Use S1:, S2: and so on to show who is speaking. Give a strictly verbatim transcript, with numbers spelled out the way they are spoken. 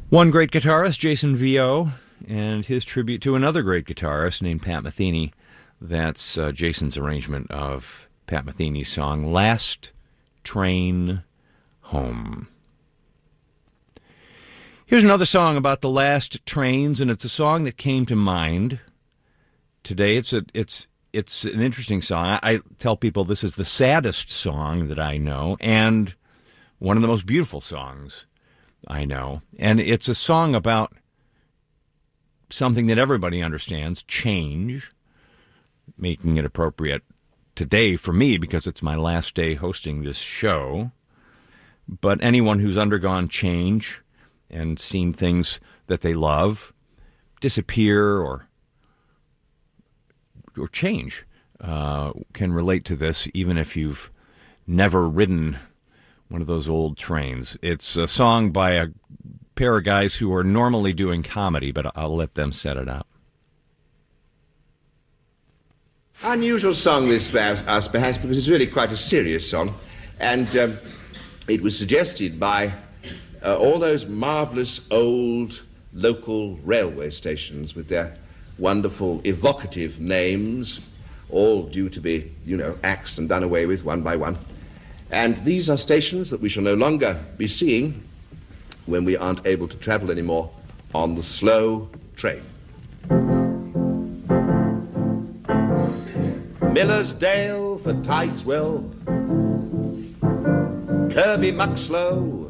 S1: One great guitarist, Jason Vio, and his tribute to another great guitarist named Pat Metheny. That's uh, Jason's arrangement of Pat Metheny's song, Last Train Home. Here's another song about the last trains, and it's a song that came to mind today. It's a, it's it's an interesting song. I, I tell people this is the saddest song that I know, and one of the most beautiful songs I know. And it's a song about something that everybody understands, change, making it appropriate today for me because it's my last day hosting this show. But anyone who's undergone change and seen things that they love disappear or or change uh, can relate to this, even if you've never ridden one of those old trains. It's a song by a pair of guys who are normally doing comedy, but I'll let them set it up.
S2: Unusual song this for us, perhaps, because it's really quite a serious song. And um, it was suggested by uh, all those marvellous old local railway stations with their wonderful evocative names, all due to be, you know, axed and done away with one by one. And these are stations that we shall no longer be seeing when we aren't able to travel anymore on the slow train. Millersdale for Tideswell, Kirby Muxlow